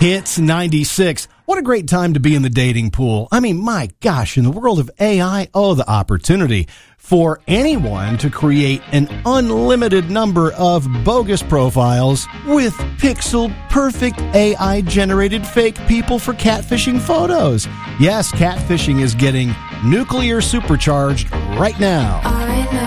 Hits 96. What a great time to be in the dating pool. I mean, my gosh, in the world of AI, the opportunity for anyone to create an unlimited number of bogus profiles with pixel-perfect AI-generated fake people for catfishing photos. Yes, catfishing is getting nuclear supercharged right now.